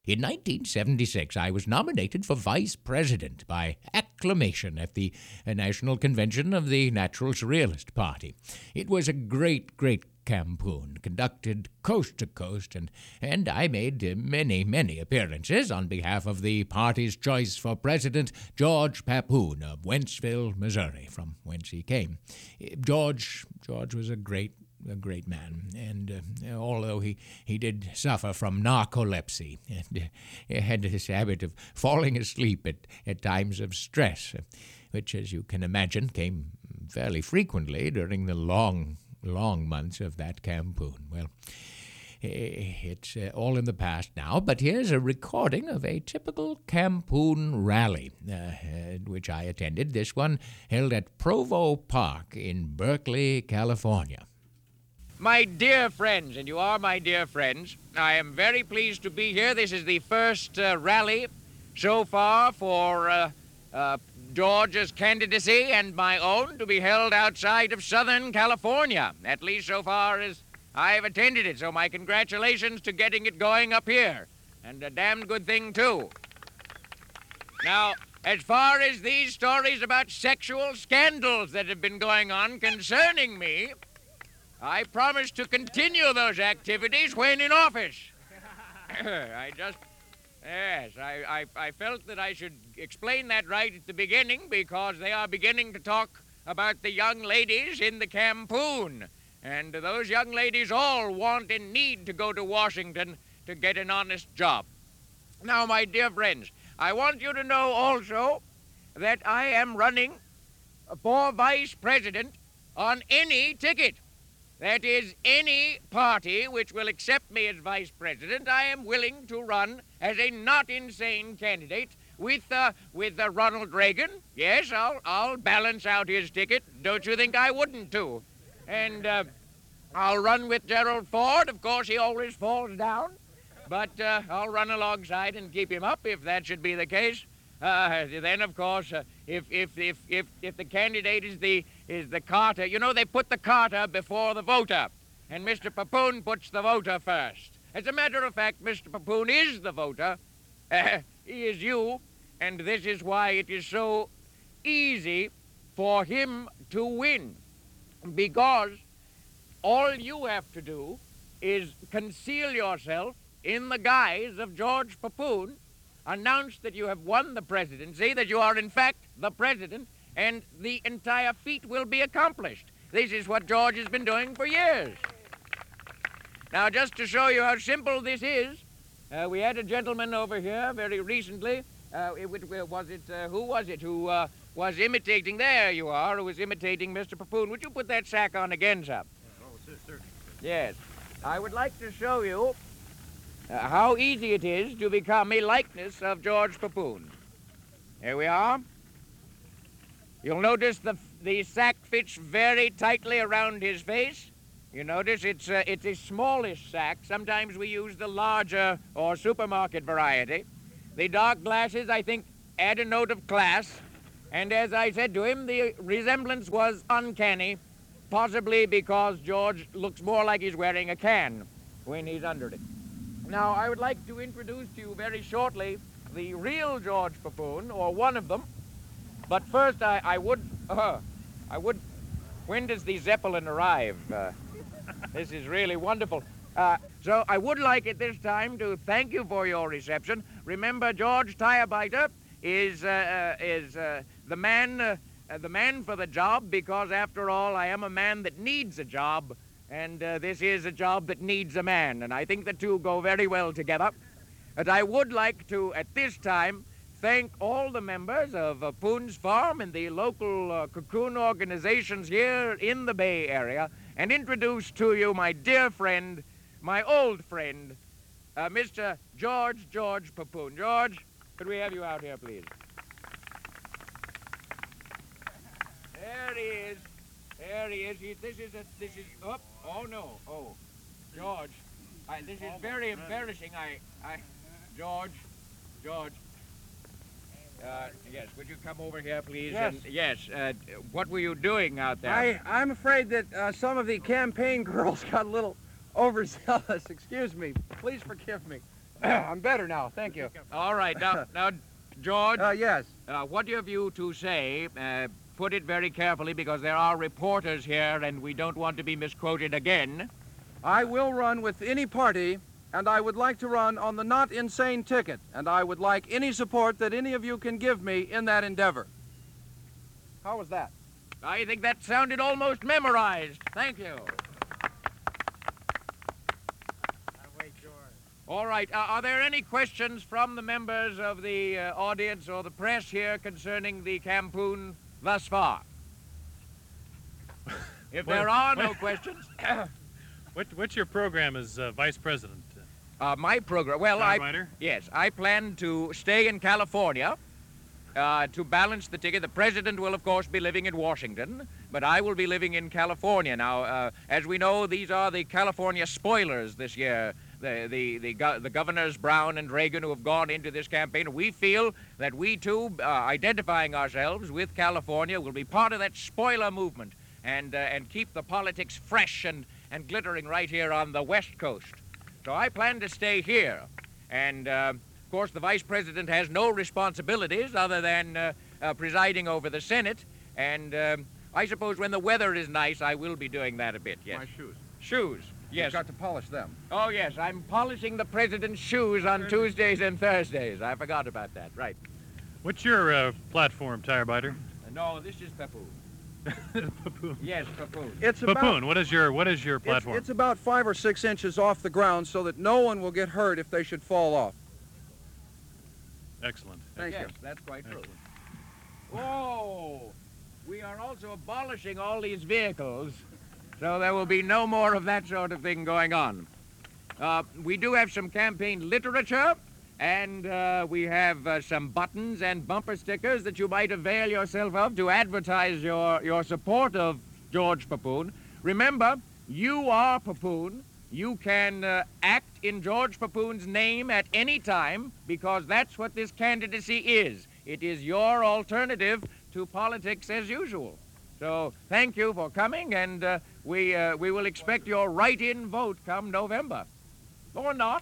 In 1976, I was nominated for vice president by acclamation at the National Convention of the Natural Surrealist Party. It was a great campaign conducted coast to coast, and I made many appearances on behalf of the party's choice for president, George Papoon of Wentzville, Missouri, from whence he came. George was a great man, and although he did suffer from narcolepsy and had this habit of falling asleep at times of stress, which, as you can imagine, came fairly frequently during the long months of that campaign. Well, it's all in the past now, but here's a recording of a typical campaign rally, which I attended, this one held at Provo Park in Berkeley, California. My dear friends, and you are my dear friends, I am very pleased to be here. This is the first rally so far for George's candidacy and my own to be held outside of Southern California, at least so far as I've attended it. So my congratulations to getting it going up here, and a damn good thing, too. Now, as far as these stories about sexual scandals that have been going on concerning me, I promise to continue those activities when in office. I felt that I should explain that right at the beginning because they are beginning to talk about the young ladies in the campaign. And those young ladies all want and need to go to Washington to get an honest job. Now, my dear friends, I want you to know also that I am running for vice president on any ticket. That is, any party which will accept me as vice president, I am willing to run as a not insane candidate with Ronald Reagan. Yes, I'll balance out his ticket. Don't you think I wouldn't, too? And I'll run with Gerald Ford. Of course, he always falls down. But I'll run alongside and keep him up if that should be the case. Then, of course, if the candidate is the Carter, you know, they put the Carter before the voter, and Mr. Papoon puts the voter first. As a matter of fact, Mr. Papoon is the voter. He is you, and this is why it is so easy for him to win. Because all you have to do is conceal yourself in the guise of George Papoon, announce that you have won the presidency, that you are in fact the president, and the entire feat will be accomplished. This is what George has been doing for years. Now, just to show you how simple this is, we had a gentleman over here very recently. Who was imitating? There you are, who was imitating Mr. Papoon. Would you put that sack on again, sir? Oh, sir. Yes. I would like to show you how easy it is to become a likeness of George Papoon. Here we are. You'll notice the sack fits very tightly around his face. You notice it's a smallish sack. Sometimes we use the larger or supermarket variety. The dark glasses, I think, add a note of class. And as I said to him, the resemblance was uncanny, possibly because George looks more like he's wearing a can when he's under it. Now, I would like to introduce to you very shortly the real George Papoon, or one of them. But first, I would, when does the Zeppelin arrive? This is really wonderful. So I would like at this time to thank you for your reception. Remember, George Tirebiter is the man for the job, because after all, I am a man that needs a job. And this is a job that needs a man, and I think the two go very well together. But I would like to, at this time, thank all the members of Poon's Farm and the local cocoon organizations here in the Bay Area, and introduce to you my dear friend, my old friend, Mr. George Papoon. George, could we have you out here, please? There he is. There he is. George, this is very embarrassing. George. Yes, would you come over here, please? Yes. And, what were you doing out there? I'm afraid that some of the campaign girls got a little overzealous. Excuse me. Please forgive me. I'm better now, thank you. All right, now, George, Yes. what have you to say? Put it very carefully because there are reporters here and we don't want to be misquoted again. I will run with any party, and I would like to run on the not insane ticket, and I would like any support that any of you can give me in that endeavor. How was that? I think that sounded almost memorized. Thank you. All right. Are there any questions from the members of the audience or the press here concerning the Campoon thus far? If there are no questions... What's your program as vice president? My program... Well, Yes, I plan to stay in California to balance the ticket. The president will, of course, be living in Washington, but I will be living in California. Now, as we know, these are the California spoilers this year. The governors Brown and Reagan who have gone into this campaign. We feel that we too, identifying ourselves with California, will be part of that spoiler movement and keep the politics fresh and glittering right here on the West Coast. So I plan to stay here. And, of course, the vice president has no responsibilities other than presiding over the Senate. And I suppose when the weather is nice, I will be doing that a bit, yes. My shoes. Shoes. Yes. You've got to polish them. Oh, yes. I'm polishing the president's shoes on Tuesdays and Thursdays. I forgot about that. Right. What's your platform, Tire Biter? No, this is Papoon. Papoon. Yes, Papoon. It's about, Papoon. What is your platform? It's about 5 or 6 inches off the ground so that no one will get hurt if they should fall off. Excellent. Thank Yes, you. that's quite true. Oh, we are also abolishing all these vehicles, so there will be no more of that sort of thing going on. We do have some campaign literature, and we have some buttons and bumper stickers that you might avail yourself of to advertise your support of George Papoon. Remember, you are Papoon. You can act in George Papoon's name at any time because that's what this candidacy is. It is your alternative to politics as usual. So thank you for coming, and we will expect your write-in vote come November. Or not.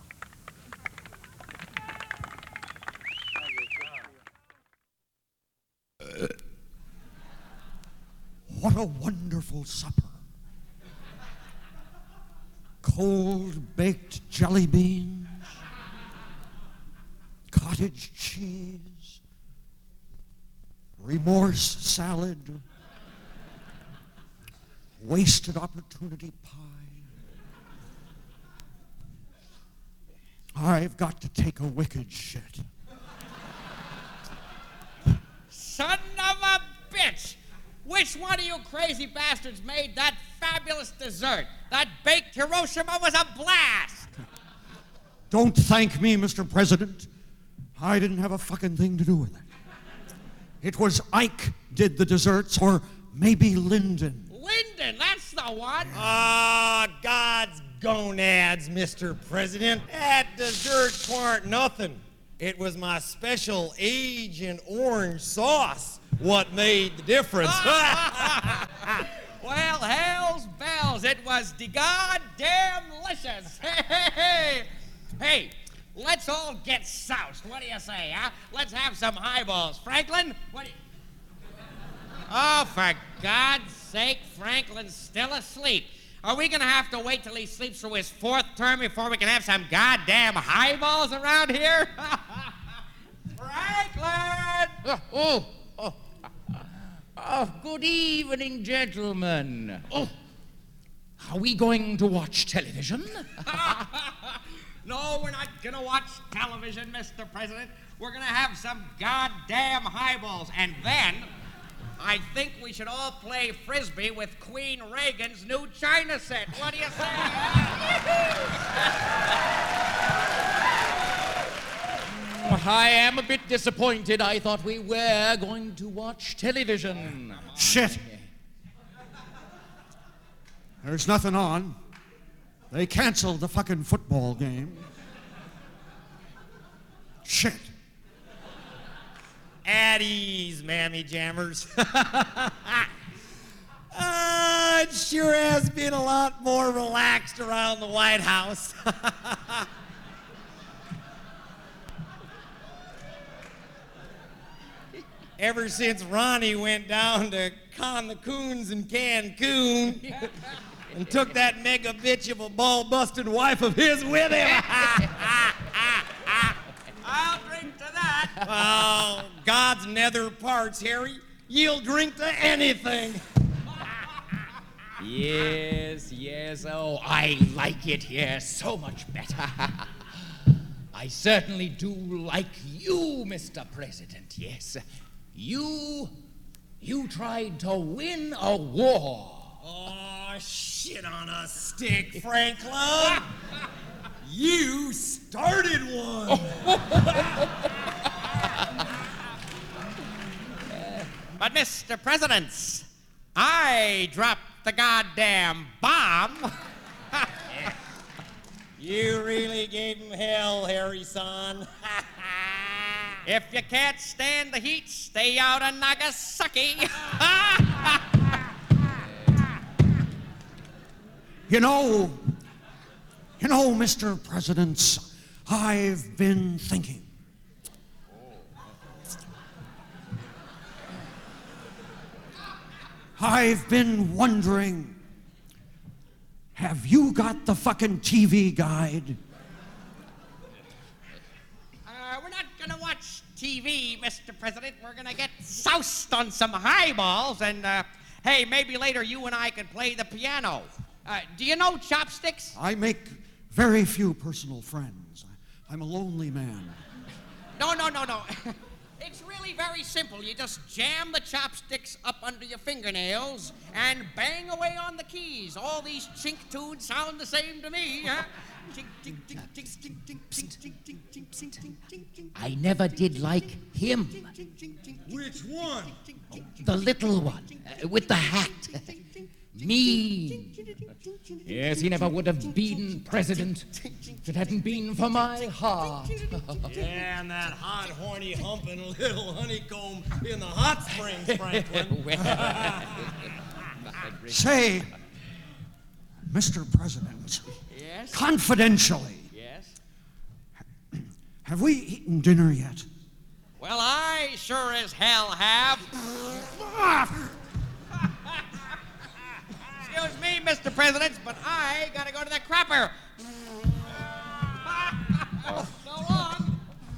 What a wonderful supper. Cold baked jelly beans, cottage cheese, remorse salad, wasted opportunity pie. I've got to take a wicked shit. Son of a bitch! Which one of you crazy bastards made that fabulous dessert? That baked Hiroshima was a blast! Don't thank me, Mr. President. I didn't have a fucking thing to do with it. It was Ike did the desserts, or maybe Lyndon. Lyndon, that's the one! Ah, God's gonads, Mr. President. That dessert weren't nothing. It was my special Agent Orange sauce what made the difference. Well, hell's bells, it was de goddamn licious. Hey, let's all get soused. What do you say, huh? Let's have some highballs. Franklin, what do you... Oh, for God's sake, Franklin's still asleep. Are we gonna have to wait till he sleeps through his 4th term before we can have some goddamn highballs around here? Franklin! Oh, good evening, gentlemen. Oh, are we going to watch television? No, we're not gonna watch television, Mr. President. We're gonna have some goddamn highballs, and then I think we should all play Frisbee with Queen Reagan's new China set. What do you say? I am a bit disappointed. I thought we were going to watch television. Shit. There's nothing on. They canceled the fucking football game. Shit. At ease, mammy jammers. It sure has been a lot more relaxed around the White House. ever since Ronnie went down to con the coons in Cancun and took that mega bitch of a ball-busted wife of his with him. I'll drink to that. Oh, God's nether parts, Harry. You'll drink to anything. Yes, yes. Oh, I like it here so much better. I certainly do like you, Mr. President, yes. You tried to win a war. Oh, shit on a stick, Franklin. You started one. But, Mr. President, I dropped the goddamn bomb. You really gave him hell, Harry son. If you can't stand the heat, stay out of Nagasaki. You know, Mr. President, I've been thinking. I've been wondering, have you got the fucking TV guide? We're not gonna watch TV, Mr. President. We're gonna get soused on some highballs, and hey, maybe later you and I could play the piano. Do you know chopsticks? I make very few personal friends. I'm a lonely man. No. It's really very simple. You just jam the chopsticks up under your fingernails and bang away on the keys. All these chink tunes sound the same to me, huh? I never did like him. Which one? The little one with the hat. Mean. Yes, he never would have been president if it hadn't been for my heart. Yeah, and that hot, horny, humping little honeycomb in the hot springs, Franklin. Say, Mr. President, Yes? confidentially, Yes? have we eaten dinner yet? Well, I sure as hell have. Excuse me, Mr. President, but I gotta go to the crapper. So long.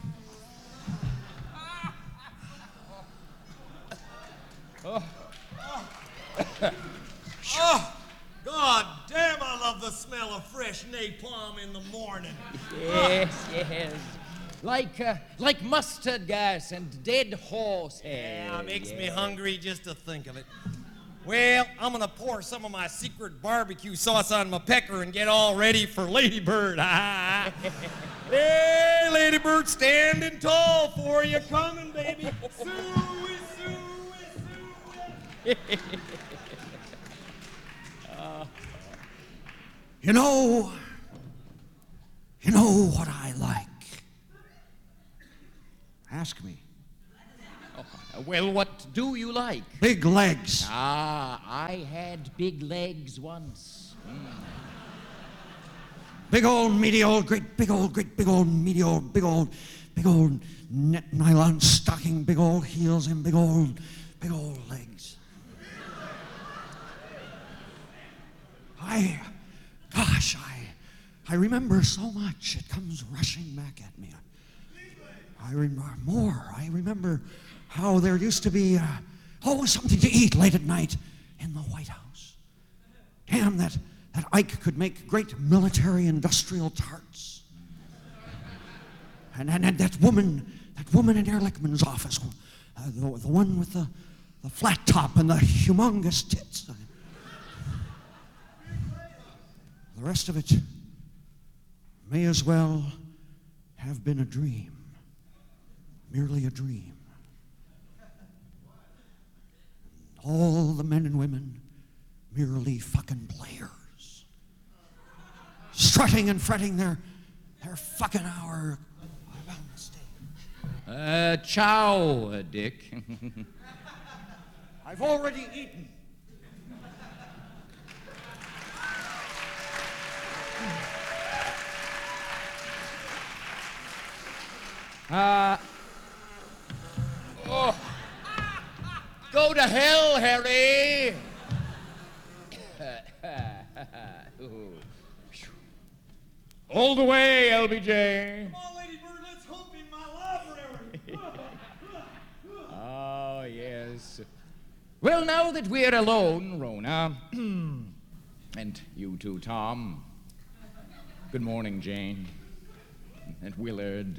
Oh, God damn, I love the smell of fresh napalm in the morning. Yes. Like mustard gas and dead horse hair. Yeah, it makes me hungry just to think of it. Well, I'm gonna pour some of my secret barbecue sauce on my pecker and get all ready for Lady Bird. Hey, Lady Bird, standing tall for you, coming, baby. Suey. You know what I like? Ask me. Well, what do you like? Big legs. I had big legs once. Big old, meaty old, great big old, meaty old, big old net nylon stocking, big old heels, and big old legs. I remember so much. It comes rushing back at me. I remember more. I remember how there used to be something to eat late at night in the White House. Damn, that Ike could make great military industrial tarts. And that woman in Ehrlichman's office, the one with the flat top and the humongous tits. The rest of it may as well have been a dream, merely a dream. All the men and women, merely fucking players, strutting and fretting their fucking hour about the stage. Chow, Dick. I've already eaten. go to hell, Harry. All the way, LBJ. Come on, Lady Bird, let's hump in my library. Oh, yes. Well, now that we're alone, Rona, and you too, Tom. Good morning, Jane. And Willard.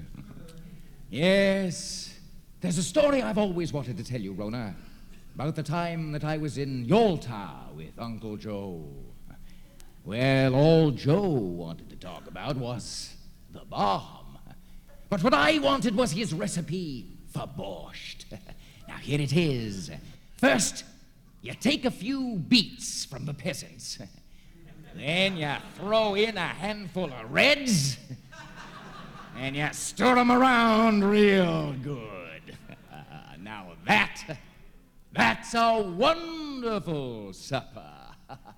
Yes, there's a story I've always wanted to tell you, Rona, about the time that I was in Yalta with Uncle Joe. Well, all Joe wanted to talk about was the bomb. But what I wanted was his recipe for borscht. Now, here it is. First, you take a few beets from the peasants. Then you throw in a handful of reds, and you stir them around real good. Now that's a wonderful supper.